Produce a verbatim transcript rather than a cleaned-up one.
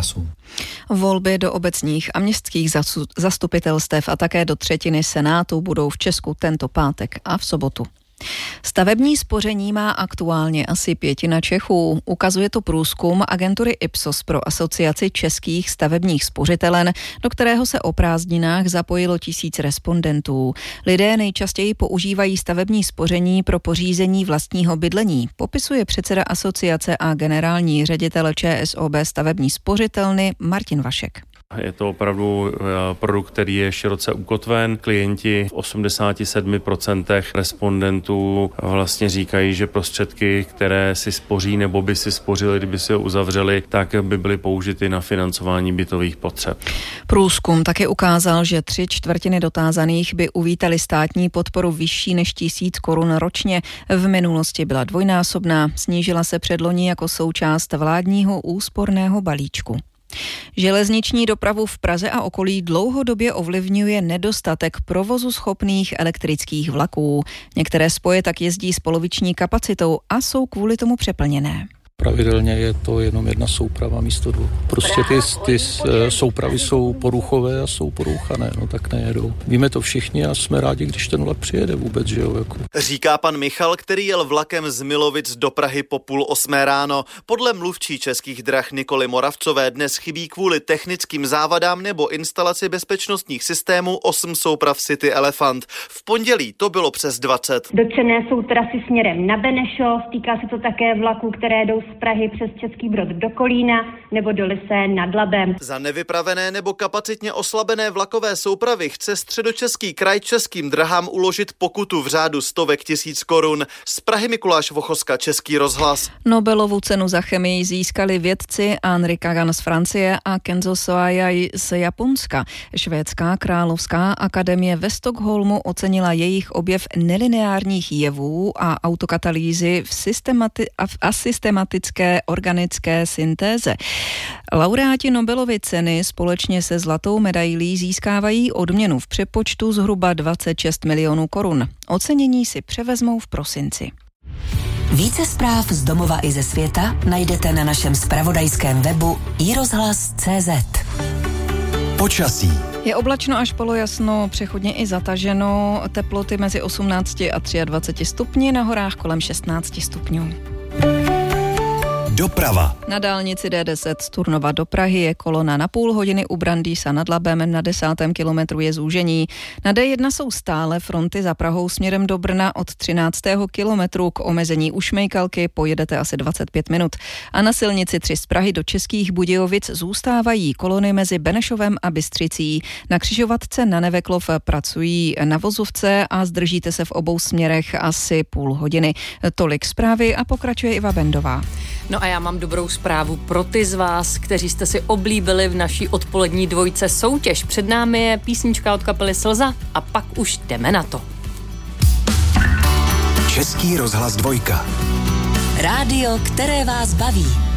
hlasů. Volby do obecních a městských zastupitelstev a také do třetiny senátu budou v Česku tento pátek a v sobotu. Stavební spoření má aktuálně asi pětina Čechů. Ukazuje to průzkum agentury Ipsos pro Asociaci českých stavebních spořitelen, do kterého se o prázdninách zapojilo tisíc respondentů. Lidé nejčastěji používají stavební spoření pro pořízení vlastního bydlení, popisuje předseda asociace a generální ředitel ČSOB stavební spořitelny Martin Vašek. Je to opravdu produkt, který je široce ukotven. Klienti v osmdesáti sedmi procentech respondentů vlastně říkají, že prostředky, které si spoří nebo by si spořili, kdyby si ho uzavřeli, tak by byly použity na financování bytových potřeb. Průzkum také ukázal, že tři čtvrtiny dotázaných by uvítali státní podporu vyšší než tisíc korun ročně. V minulosti byla dvojnásobná, snížila se předloni jako součást vládního úsporného balíčku. Železniční dopravu v Praze a okolí dlouhodobě ovlivňuje nedostatek provozu schopných elektrických vlaků. Některé spoje tak jezdí s poloviční kapacitou a jsou kvůli tomu přeplněné. Pravidelně je to jenom jedna souprava místo dvou. Prostě ty, ty soupravy jsou poruchové a jsou porouchané, no tak nejedou. Víme to všichni a jsme rádi, když ten vlak přijede vůbec, že jo. Jako. Říká pan Michal, který jel vlakem z Milovic do Prahy po půl osmé ráno. Podle mluvčí Českých drah Nikoly Moravcové dnes chybí kvůli technickým závadám nebo instalaci bezpečnostních systémů osm souprav City Elephant. V pondělí to bylo přes dvacet. Dotčené jsou trasy směrem na Benešov, týká se to také vlaků, které jdou z Prahy přes Český Brod do Kolína nebo do Lysé nad Labem. Za nevypravené nebo kapacitně oslabené vlakové soupravy chce Středočeský kraj Českým drahám uložit pokutu v řádu stovek tisíc korun. Z Prahy Mikuláš Vochoska, Český rozhlas. Nobelovu cenu za chemii získali vědci Henri Kagan z Francie a Kenzo Soayai z Japonska. Švédská královská akademie ve Stockholmu ocenila jejich objev nelineárních jevů a autokatalýzy v systemati- a systematické organické syntéze. Laureáti Nobelovy ceny společně se zlatou medailí získávají odměnu v přepočtu zhruba dvacet šest milionů korun. Ocenění si převezmou v prosinci. Více zpráv z domova i ze světa najdete na našem zpravodajském webu i rozhlas tečka cé zet. Počasí. Je oblačno až polojasno, přechodně i zataženo, teploty mezi osmnácti a dvaceti třemi stupni, na horách kolem šestnácti stupňů. Doprava. Na dálnici D deset z Turnova do Prahy je kolona na půl hodiny u Brandýsa nad Labem, na desátém kilometru je zúžení. Na D jedna jsou stále fronty za Prahou směrem do Brna od třináctého kilometru, k omezení u Šmejkalky pojedete asi dvacet pět minut. A na silnici tři z Prahy do Českých Budějovic zůstávají kolony mezi Benešovem a Bystřicí. Na křižovatce na Neveklov pracují na vozovce a zdržíte se v obou směrech asi půl hodiny. Tolik zprávy a pokračuje Iva Bendová. No a já mám dobrou zprávu pro ty z vás, kteří jste si oblíbili v naší odpolední dvojce soutěž. Před námi je písnička od kapely Slza a pak už jdeme na to. Český rozhlas dvojka. Rádio, které vás baví.